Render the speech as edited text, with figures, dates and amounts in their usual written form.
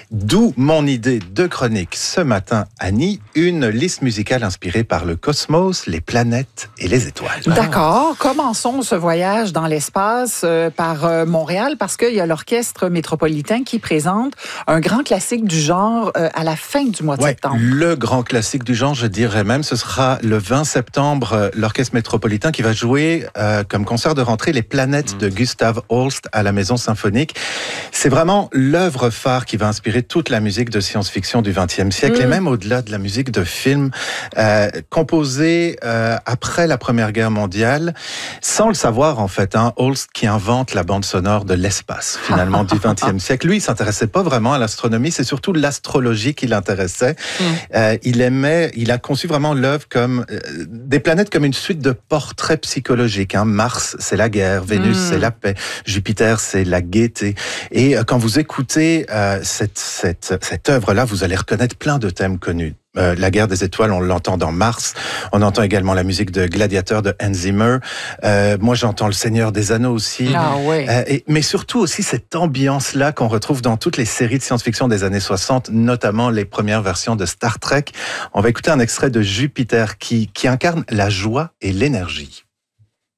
D'où mon idée de chronique ce matin, Annie, une liste musicale inspirée par le cosmos, les planètes et les étoiles. D'accord. Commençons ce voyage dans l'espace par Montréal parce qu'il y a l'Orchestre métropolitain qui présente un grand classique du genre à la fin du mois de septembre. Le grand classique du genre, je dirais même, ce sera le 20 septembre, l'Orchestre métropolitain qui va jouer comme concert de rentrée les planètes de Gustav Holst à la Maison Symphonique. C'est vraiment l'œuvre phare qui va inspirer toute la musique de science-fiction du XXe siècle et même au-delà de la musique de film composée après la Première Guerre mondiale, sans le savoir en fait. Holst qui invente la bande sonore de l'espace finalement du XXe siècle. Lui, il s'intéressait pas vraiment à l'astronomie, c'est surtout l'astrologie qui l'intéressait. Il a conçu vraiment l'œuvre comme des planètes comme une suite de portraits psychologiques. Mars, c'est la guerre, Vénus, c'est la paix, Jupiter, c'est la gaieté. Et quand vous écoutez cette œuvre-là, vous allez reconnaître plein de thèmes connus. La guerre des étoiles, on l'entend dans Mars. On entend également la musique de Gladiator de Hans Zimmer. Moi, j'entends Le Seigneur des Anneaux aussi. Mais surtout aussi cette ambiance-là qu'on retrouve dans toutes les séries de science-fiction des années 60, notamment les premières versions de Star Trek. On va écouter un extrait de Jupiter qui incarne la joie et l'énergie.